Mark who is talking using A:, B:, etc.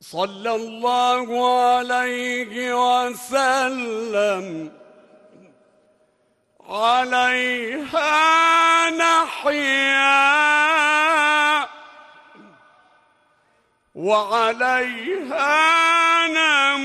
A: صلى الله عليه وسلم عليها نحيا وعليها نموت